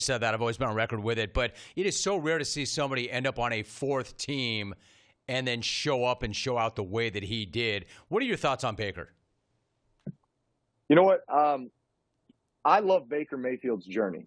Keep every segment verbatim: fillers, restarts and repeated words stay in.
said that. I've always been on record with it. But it is so rare to see somebody end up on a fourth team and then show up and show out the way that he did. What are your thoughts on Baker? You know what? Um, I love Baker Mayfield's journey.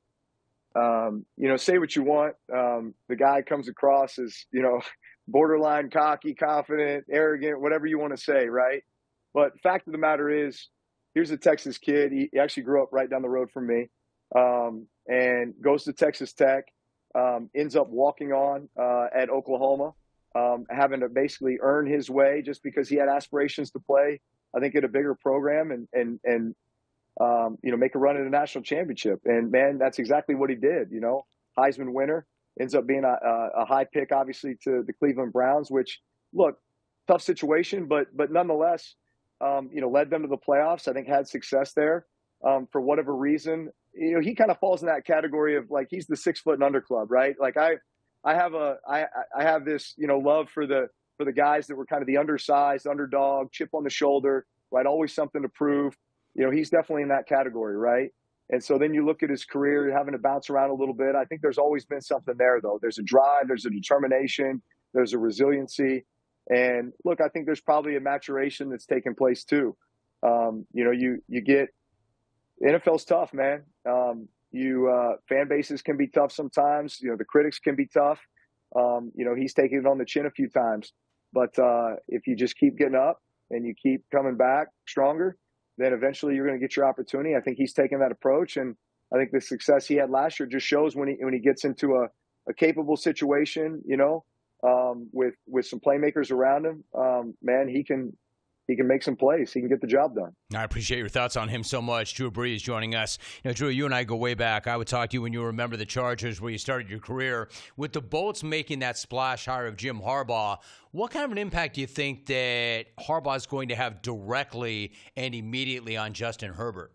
Um, you know, say what you want. Um, the guy comes across as, you know, borderline cocky, confident, arrogant, whatever you want to say, right? But fact of the matter is, here's a Texas kid. He, he actually grew up right down the road from me, um, and goes to Texas Tech, um, ends up walking on uh, at Oklahoma, um, having to basically earn his way just because he had aspirations to play, I think, at a bigger program and, and, and um, you know, make a run at a national championship. And, man, that's exactly what he did, you know. Heisman winner, ends up being a, a high pick, obviously, to the Cleveland Browns, which, look, tough situation, but but nonetheless, um, you know, led them to the playoffs. I think had success there um, for whatever reason. You know, he kind of falls in that category of, like, he's the six foot and under club, right? Like I, I have a, I, I have this, you know, love for the for the guys that were kind of the undersized, underdog, chip on the shoulder, right? Always something to prove. You know, he's definitely in that category, right? And so then you look at his career, having to bounce around a little bit. I think there's always been something there, though. There's a drive, there's a determination, there's a resiliency. And look, I think there's probably a maturation that's taken place too. Um, you know, you you get N F L's tough, man. Um, you uh, fan bases can be tough sometimes. You know, the critics can be tough. Um, you know, he's taken it on the chin a few times. But uh, if you just keep getting up and you keep coming back stronger, then eventually you're going to get your opportunity. I think he's taken that approach, and I think the success he had last year just shows when he when he gets into a, a capable situation, you know, um, with with some playmakers around him, um, man, he can he can make some plays. He can get the job done. I appreciate your thoughts on him so much. Drew Brees joining us. You know, Drew, you and I go way back. I would talk to you when you remember the Chargers, where you started your career. With the Bolts making that splash hire of Jim Harbaugh, what kind of an impact do you think that Harbaugh is going to have directly and immediately on Justin Herbert?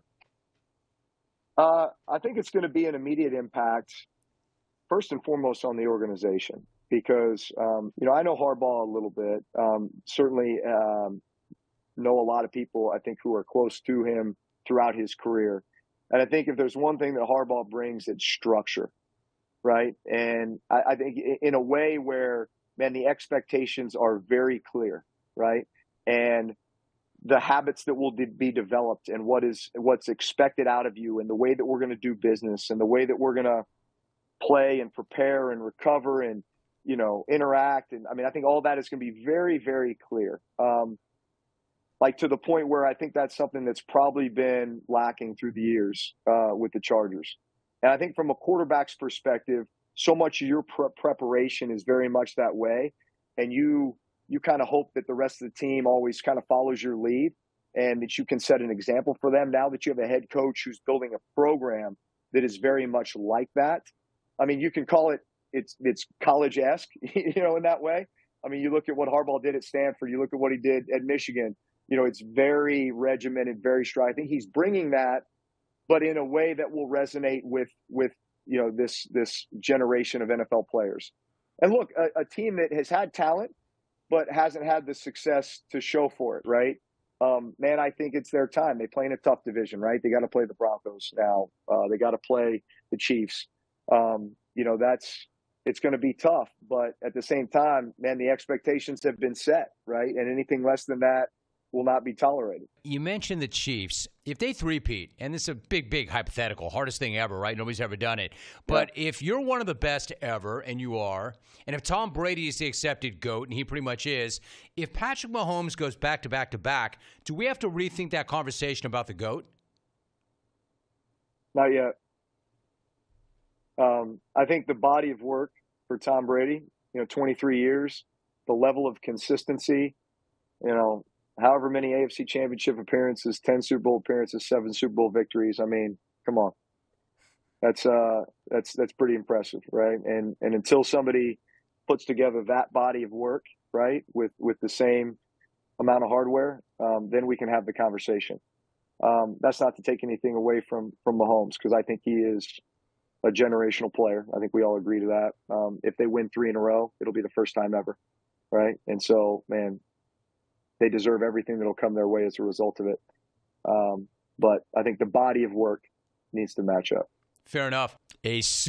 Uh, I think it's going to be an immediate impact, first and foremost, on the organization. Because, um, you know, I know Harbaugh a little bit. Um, certainly um, know a lot of people, I think, who are close to him throughout his career. And I think if there's one thing that Harbaugh brings, it's structure, right? And I, I think in a way where, man, the expectations are very clear, right? And the habits that will be developed and what is what's expected out of you and the way that we're going to do business and the way that we're going to play and prepare and recover and, you know, interact. And I mean, I think all that is going to be very, very clear. Um, like to the point where I think that's something that's probably been lacking through the years uh, with the Chargers. And I think from a quarterback's perspective, so much of your pre- preparation is very much that way. And you, you kind of hope that the rest of the team always kind of follows your lead and that you can set an example for them. Now that you have a head coach who's building a program that is very much like that. I mean, you can call it, it's, it's college-esque, you know, in that way. I mean, you look at what Harbaugh did at Stanford, you look at what he did at Michigan, you know, it's very regimented, very strong. I think he's bringing that, but in a way that will resonate with, with, you know, this, this generation of N F L players. And look, a, a team that has had talent, but hasn't had the success to show for it, right? Um, man, I think it's their time. They play in a tough division, right? They got to play the Broncos now. Uh, they got to play the Chiefs. Um, you know, that's, it's going to be tough, but at the same time, man, the expectations have been set, right? And anything less than that will not be tolerated. You mentioned the Chiefs. If they three-peat, and this is a big, big hypothetical, hardest thing ever, right? Nobody's ever done it. But yeah. If you're one of the best ever, and you are, and if Tom Brady is the accepted GOAT, and he pretty much is, if Patrick Mahomes goes back-to-back-to-back, do we have to rethink that conversation about the GOAT? Not yet. Um, I think the body of work for Tom Brady, you know, twenty-three years, the level of consistency, you know, however many A F C championship appearances, ten Super Bowl appearances, seven Super Bowl victories. I mean, come on. That's uh that's that's pretty impressive, right? And and until somebody puts together that body of work, right, with with the same amount of hardware, um, then we can have the conversation. Um, that's not to take anything away from from Mahomes, because I think he is a generational player. I think we all agree to that. Um, if they win three in a row, it'll be the first time ever, right? And so, man, they deserve everything that'll come their way as a result of it. Um, but I think the body of work needs to match up. Fair enough. A